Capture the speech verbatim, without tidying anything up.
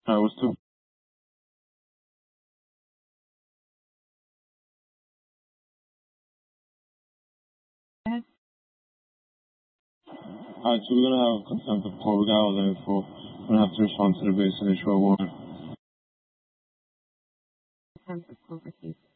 Alright, what's the Alright, so we're gonna have contempt of court. We got all the info. We're gonna have to respond to the base initial warrant. Contempt of court received.